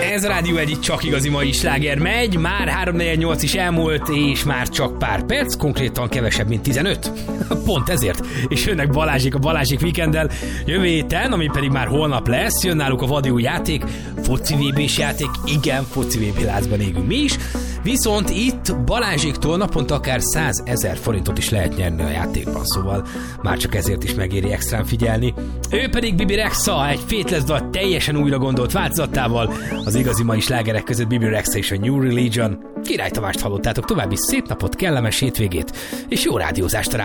Ez a Rádió Egy csak igazi mai sláger megy, már 3-4-8 is elmúlt, és már csak pár perc, konkrétan kevesebb, mint 15. Pont ezért. És jönnek Balázsék a Balázsék Weekenddel jövő héten, ami pedig már holnap lesz, jön náluk a vadi új játék, foci VB-s játék, igen, foci VB lázban égünk mi is, viszont itt Balázséktól naponta akár 100 000 forintot is lehet nyerni a játékban, szóval már csak ezért is megéri extrán figyelni. Ő pedig Bibi Rexha, egy Faithless dal teljesen újra gondolt változatával, az igazi mai slágerek között Bibi Rexha és a New Religion. Király Tamást hallottátok, további szép napot, kellemes hétvégét, és jó rádiózást a